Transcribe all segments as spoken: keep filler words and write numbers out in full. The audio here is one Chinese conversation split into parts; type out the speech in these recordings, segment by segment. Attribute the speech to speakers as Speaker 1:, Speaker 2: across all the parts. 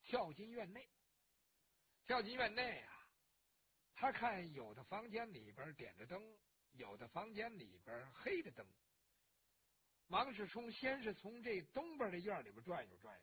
Speaker 1: 跳进院内。跳进院内啊，他看有的房间里边点着灯，有的房间里边黑着灯。王世充先是从这东边的院里边转悠转悠，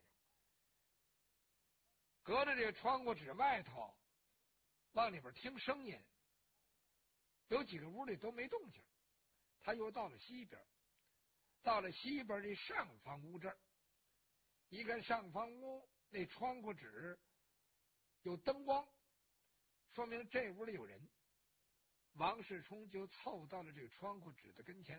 Speaker 1: 隔着这个窗户纸外头往里边听声音，有几个屋里都没动静。他又到了西边，到了西边的上房屋这儿，一看上房屋那窗户纸有灯光，说明这屋里有人。王世充就凑到了这个窗户纸的跟前，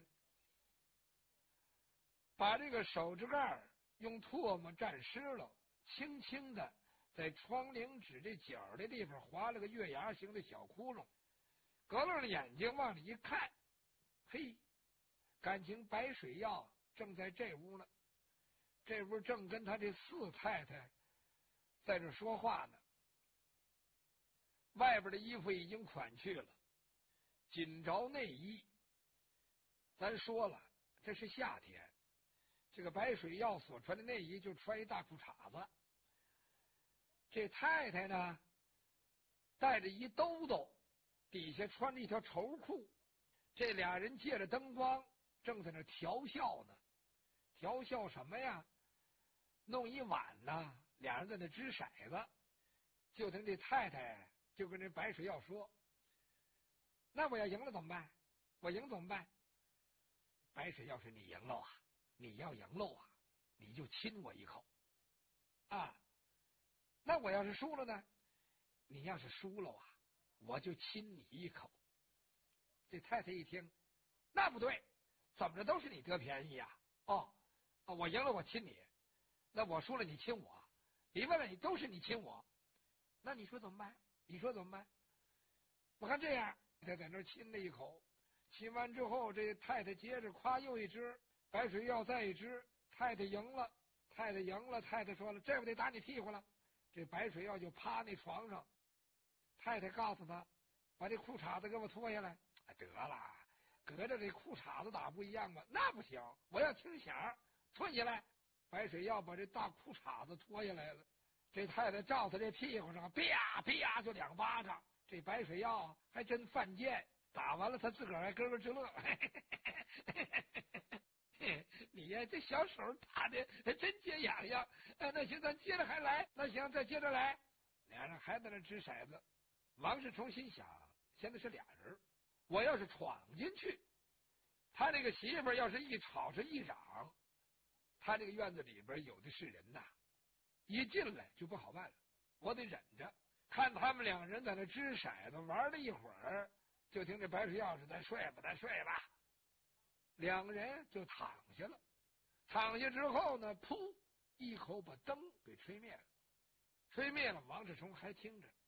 Speaker 1: 把这个手指盖用唾沫蘸湿了，轻轻的在窗棂纸这角的地方划了个月牙形的小窟窿，隔楞着眼睛往里一看，嘿，感情白水药正在这屋呢，这屋正跟他这四太太在这说话呢。外边的衣服已经款去了，仅着内衣。咱说了，这是夏天，这个白水药所穿的内衣就穿一大裤衩子。这太太呢，带着一兜兜，底下穿着一条绸裤。这俩人借着灯光正在那调笑呢。调笑什么呀？弄一碗呢，俩人在那掷骰子。就听这太太就跟这白水药说：“那我要赢了怎么办？我赢怎么办？”白水药说：“你赢了啊，你要赢了啊，你就亲我一口啊。那我要是输了呢？你要是输了啊，我就亲你一口。”这太太一听，那不对，怎么着都是你得便宜呀、啊？哦，哦，我赢了我亲你，那我输了你亲我，里外里都是你亲我，那你说怎么办？你说怎么办？我看这样，他在那亲了一口，亲完之后，这太太接着夸又一支白水药，再一支，太太赢了，太太赢了，太太说了：“这不得打你屁股了？”这白水药就趴那床上，太太告诉他：“把这裤衩子给我脱下来。”哎，得了，隔着这裤衩子打不一样吗？那不行，我要听响，脱下来。白水药把这大裤衩子脱下来了，这太太照他这屁股上，啪啪就两巴掌。这白水药还真犯贱，打完了他自个儿还咯咯直乐。你呀，这小手打的真解痒痒。哎，那行，咱接着还来。那行，再接着来。俩人还在那掷骰子。王世充心想，现在是俩人，我要是闯进去，他那个媳妇要是一吵是一嚷，他这个院子里边有的是人呐，一进来就不好办了。我得忍着，看他们两人在那掷骰子玩了一会儿，就听这白水药是咱睡吧，咱睡吧。两人就躺下了。躺下之后呢，噗，一口把灯给吹灭了。吹灭了，王世充还听着，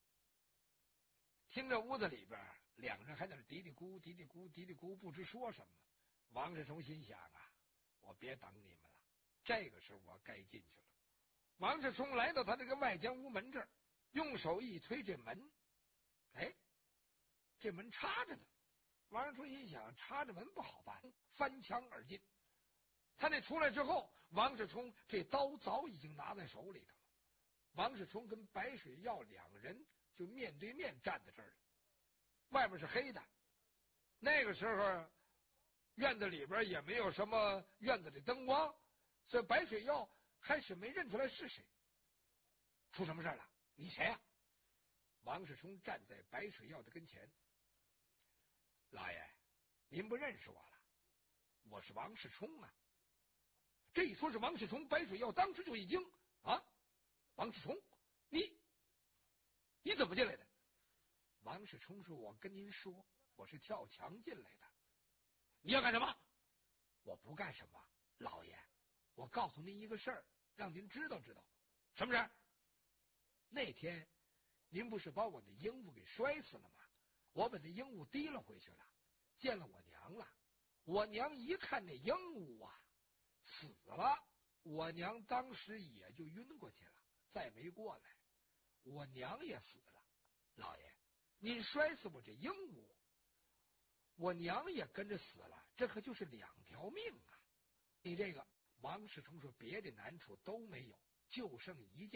Speaker 1: 听着屋子里边两人还在那嘀嘀咕嘀嘀咕嘀嘀咕，不知说什么。王世充心想啊，我别等你们了，这个时候我该进去了。王世充来到他这个外间屋门这儿，用手一推这门，哎，这门插着呢。王世充心想，插着门不好办，翻墙而进。他那出来之后，王世充这刀早已经拿在手里头了。王世充跟白水药两个人就面对面站在这儿了，外边是黑的。那个时候院子里边也没有什么院子的灯光，所以白水药开始没认出来是谁。出什么事了？你谁呀、啊？王世充站在白水药的跟前。老爷，您不认识我了？我是王世充啊。这一说是王世充，白水药当时就一惊啊！王世充，你你怎么进来的？王世充说：“我跟您说，我是跳墙进来的。”你要干什么？我不干什么，老爷，我告诉您一个事儿，让您知道知道。什么事儿？那天您不是把我的鹦鹉给摔死了吗？我把那鹦鹉提了回去了，见了我娘了。我娘一看那鹦鹉啊死了，我娘当时也就晕过去了，再没过来。我娘也死了。老爷，您摔死我这鹦鹉，我娘也跟着死了，这可就是两条命啊！你这个王世充说别的难处都没有，就剩一件